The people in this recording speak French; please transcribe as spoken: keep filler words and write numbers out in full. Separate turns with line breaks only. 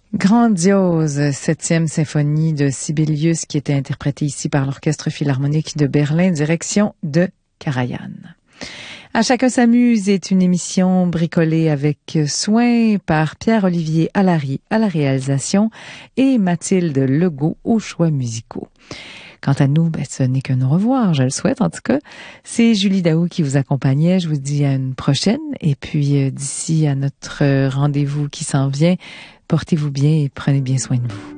Grandiose septième symphonie de Sibelius qui était interprétée ici par l'Orchestre Philharmonique de Berlin, direction de Karajan. À chacun s'amuse est une émission bricolée avec soin par Pierre-Olivier Allary à la réalisation et Mathilde Legault aux choix musicaux. Quant à nous, ben, ce n'est qu'un au revoir, je le souhaite en tout cas. C'est Julie Daou qui vous accompagnait. Je vous dis à une prochaine. Et puis euh, d'ici à notre rendez-vous qui s'en vient, portez-vous bien et prenez bien soin de vous.